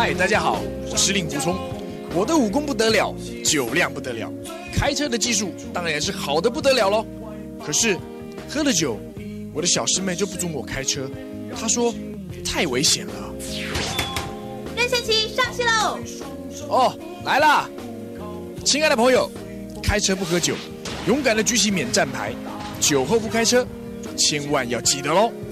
嗨，大家好，我是令狐冲，我的武功不得了，酒量不得了，开车的技术当然也是好的不得了咯。可是喝了酒，我的小师妹就不准我开车，她说太危险了。 任贤齐上戏喽！ 哦，来啦！亲爱的朋友，开车不喝酒，勇敢的举起免战牌，酒后不开车，千万要记得咯。